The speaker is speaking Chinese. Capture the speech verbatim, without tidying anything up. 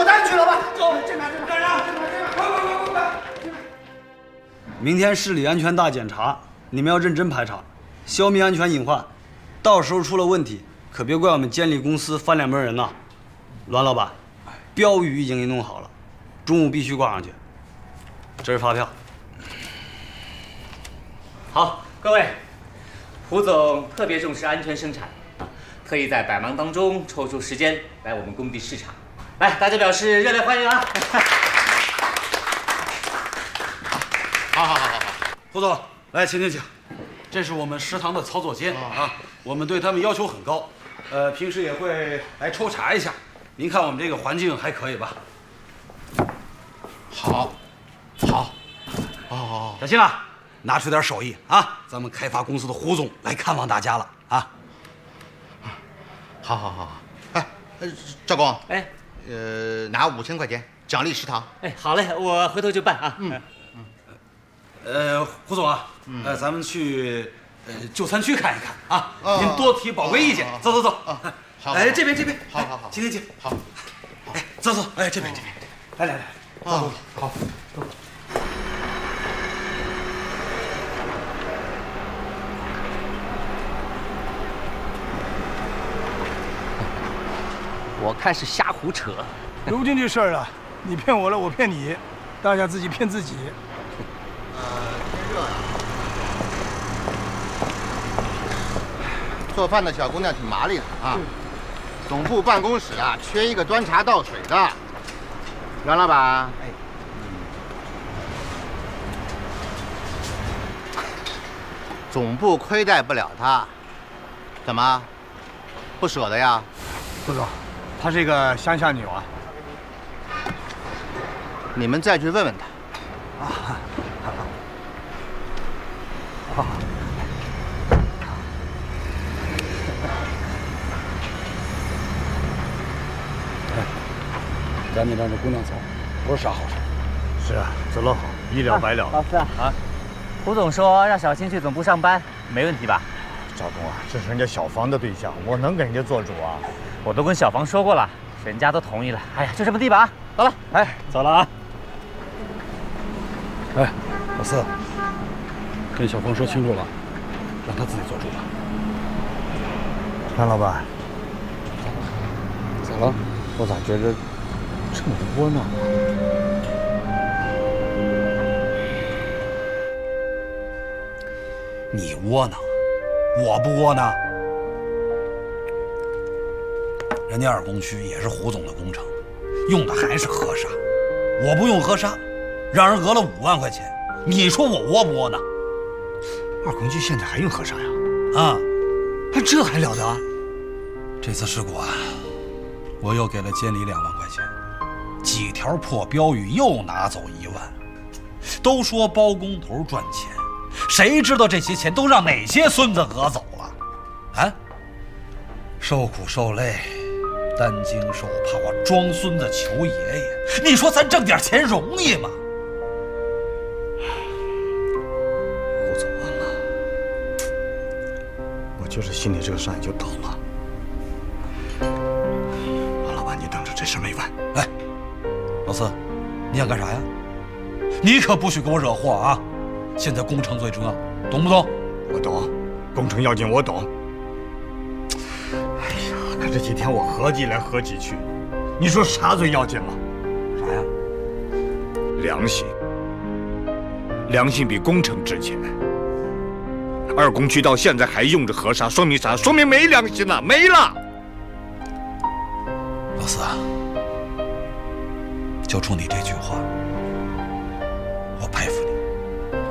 脱单去了吧？走，进来，进来，干啥？进来，进来，快快快快快！ 明天市里安全大检查，你们要认真排查，消灭安全隐患。到时候出了问题，可别怪我们监理公司翻脸门人呐。栾老板，标语已经给你弄好了，中午必须挂上去。这是发票。 好，各位，胡总特别重视安全生产，特意在百忙当中抽出时间来我们工地视察，来，大家表示热烈欢迎啊！ 好好好好好， 胡总，来，请请请，这是我们食堂的操作间啊，我们对他们要求很高，呃，平时也会来抽查一下。您看我们这个环境还可以吧？ 好，好，哦， 小青啊，拿出点手艺啊，咱们开发公司的胡总来看望大家了啊！ 好好好，哎，赵工， 哎， 呃，拿五千块钱奖励食堂。 哎，好嘞，我回头就办啊。 嗯。 呃，胡总啊，嗯、呃，咱们去呃就餐区看一看啊， 哦、 您多提宝贵意见。哦、走走走， 哦、好， 哎，这边这边， 好好好， 请请请， 好， 哎，走走，哎，这边这边，来来来，走，好，走。 我看是瞎胡扯。 如今这事儿啊，你骗我了，我骗你，大家自己骗自己。 做饭的小姑娘挺麻利的啊。总部办公室啊，缺一个端茶倒水的。袁老板，哎，总部亏待不了她，怎么不舍得呀？ 胡总，她是一个乡下女娃。 你们再去问问她。啊。 啊。 赶紧让这姑娘走，不是啥好事。 是啊，走了好，一了百了。 老四啊，啊，胡总说让小青去总部上班，没问题吧？ 赵工啊，这是人家小房的对象，我能给人家做主啊？ 我都跟小房说过了，人家都同意了。哎呀，就这么地吧啊，走了。 哎，走了啊。 哎，老四，跟小芳说清楚了，让他自己做主吧。 张老板， 咋了？ 我咋觉着这么窝囊啊？ 你窝囊，我不窝囊。人家二工区也是胡总的工程，用的还是河沙，我不用河沙，让人讹了五万块钱，你说我窝不窝囊？ 二工区现在还用河沙呀？ 啊， 那这还了得啊？ 这次事故啊，我又给了监理两万块钱，几条破标语又拿走一万。都说包工头赚钱，谁知道这些钱都让哪些孙子讹走了？啊，受苦受累，担惊受怕，我装孙子求爷爷。你说咱挣点钱容易吗？ 胡总完了，我就是心里这个山就倒了。王老板，你等着，这事没完。 哎，老四，你想干啥呀？你可不许给我惹祸啊！现在工程最重要，懂不懂？ 我懂，工程要紧，我懂。哎呀，可这几天我合计来合计去，你说啥最要紧了？ 啥呀？ 良心，良心比工程值钱。二工区到现在还用着河沙，说明啥？说明没良心了，没了。 老四啊，就冲你这句话，我佩服你。